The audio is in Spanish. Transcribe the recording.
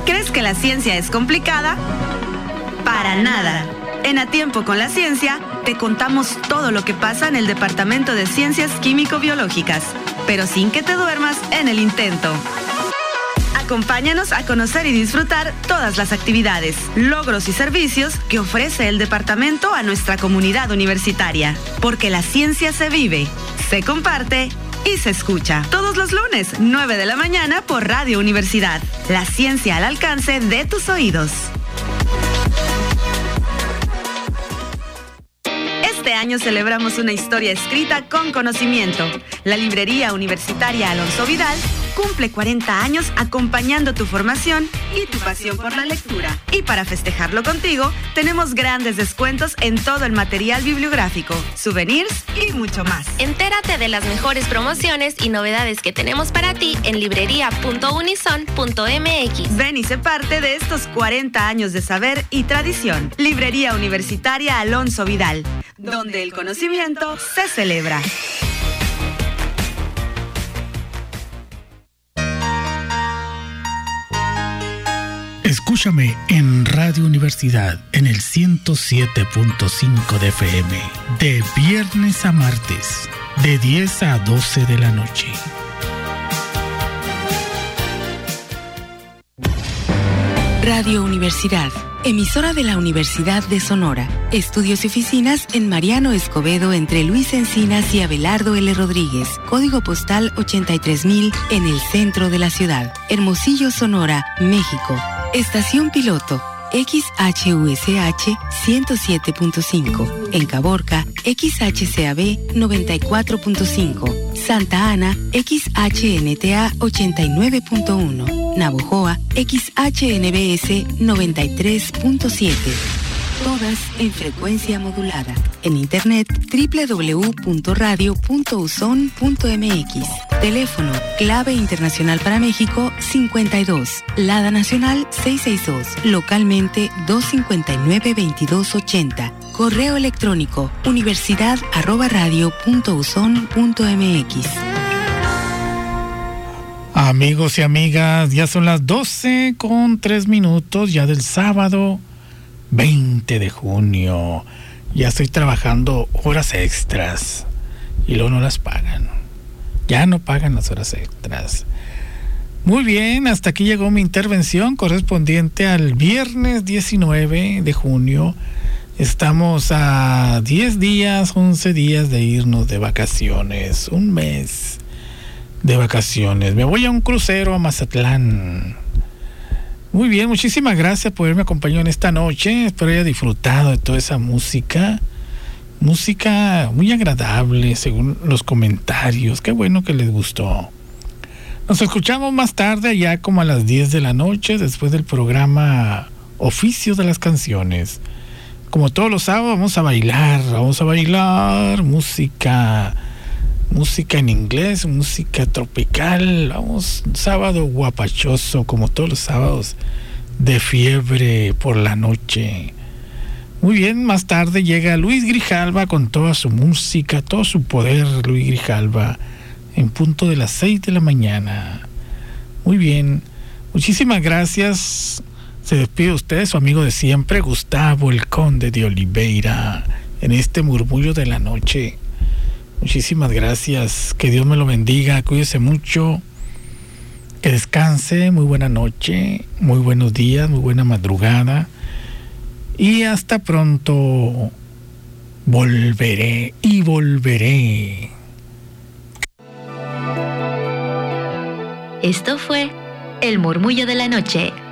¿Crees que la ciencia es complicada? Para nada. En A Tiempo con la Ciencia, te contamos todo lo que pasa en el Departamento de Ciencias Químico-Biológicas, pero sin que te duermas en el intento. Acompáñanos a conocer y disfrutar todas las actividades, logros y servicios que ofrece el departamento a nuestra comunidad universitaria. Porque la ciencia se vive, se comparte y se escucha. Todos los lunes, 9 de la mañana por Radio Universidad. La ciencia al alcance de tus oídos. Este año celebramos una historia escrita con conocimiento. La Librería Universitaria Alonso Vidal cumple 40 años acompañando tu formación y tu pasión por la lectura. Y para festejarlo contigo, tenemos grandes descuentos en todo el material bibliográfico, souvenirs y mucho más. Entérate de las mejores promociones y novedades que tenemos para ti en librería.unison.mx. Ven y sé parte de estos 40 años de saber y tradición. Librería Universitaria Alonso Vidal, donde el conocimiento se celebra. Escúchame en Radio Universidad en el 107.5 de FM, de viernes a martes, de 10 a 12 de la noche. Radio Universidad, emisora de la Universidad de Sonora. Estudios y oficinas en Mariano Escobedo entre Luis Encinas y Abelardo L. Rodríguez. Código postal 83,000 en el centro de la ciudad. Hermosillo, Sonora, México. Estación piloto XHUSH 107.5. En Caborca, XHCAB 94.5. Santa Ana, XHNTA 89.1. Navojoa, XHNBS 93.7. Todas en frecuencia modulada. En internet www.radio.uson.mx. Teléfono clave internacional para México 52. Lada nacional 662. Localmente 259-2280. Correo electrónico universidad@radio.uson.mx. Amigos y amigas, ya son las 12:03 ya del sábado 20 de junio. Ya estoy trabajando horas extras y luego no las pagan. Ya no pagan las horas extras. Muy bien, hasta aquí llegó mi intervención correspondiente al viernes 19 de junio. Estamos a 10 días, 11 días de irnos de vacaciones. Un mes de vacaciones. Me voy a un crucero a Mazatlán. Muy bien, muchísimas gracias por haberme acompañado en esta noche. Espero haya disfrutado de toda esa música. Música muy agradable, según los comentarios. Qué bueno que les gustó. Nos escuchamos más tarde, ya como a las 10 de la noche, después del programa Oficio de las Canciones. Como todos los sábados, vamos a bailar música en inglés, música tropical. Vamos, un sábado guapachoso, como todos los sábados, de fiebre por la noche. Muy bien, más tarde llega Luis Grijalva con toda su música, todo su poder. Luis Grijalva, en punto de las 6 de la mañana. Muy bien, muchísimas gracias. Se despide usted, su amigo de siempre, Gustavo el Conde de Oliveira, en este murmullo de la noche. Muchísimas gracias, que Dios me lo bendiga, cuídese mucho, que descanse, muy buena noche, muy buenos días, muy buena madrugada y hasta pronto. Volveré y volveré. Esto fue El Murmullo de la Noche.